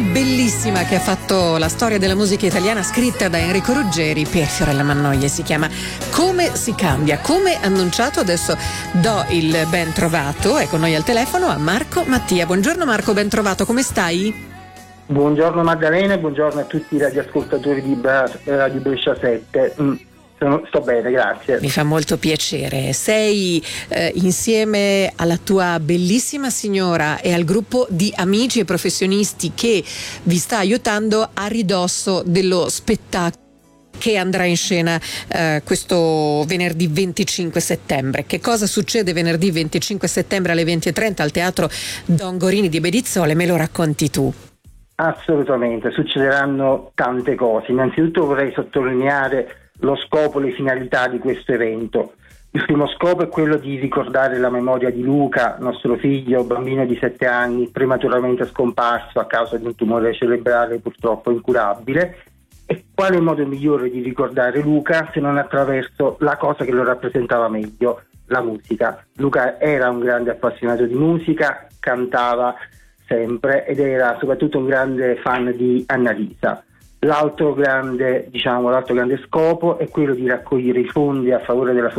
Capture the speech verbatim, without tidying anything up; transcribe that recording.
bellissima che ha fatto la storia della musica italiana, scritta da Enrico Ruggeri per Fiorella Mannoia, si chiama Come si cambia. Come annunciato, adesso do il ben trovato, è con noi al telefono a Marco Mattia. Buongiorno Marco, ben trovato, come stai? Buongiorno Maddalena e buongiorno a tutti i radioascoltatori di Radio Brescia sette. Mm. Sto bene, grazie. Mi fa molto piacere. Sei eh, insieme alla tua bellissima signora e al gruppo di amici e professionisti che vi sta aiutando a ridosso dello spettacolo che andrà in scena eh, questo venerdì venticinque settembre. Che cosa succede venerdì venticinque settembre alle venti e trenta al Teatro Don Gorini di Bedizzole? Me lo racconti tu? Assolutamente, succederanno tante cose. Innanzitutto vorrei sottolineare lo scopo e le finalità di questo evento. Il primo scopo è quello di ricordare la memoria di Luca, nostro figlio, bambino di sette anni, prematuramente scomparso a causa di un tumore cerebrale purtroppo incurabile. E quale modo migliore di ricordare Luca se non attraverso la cosa che lo rappresentava meglio, la musica. Luca era un grande appassionato di musica, cantava sempre ed era soprattutto un grande fan di Annalisa. L'altro grande, diciamo, l'altro grande scopo è quello di raccogliere i fondi a favore della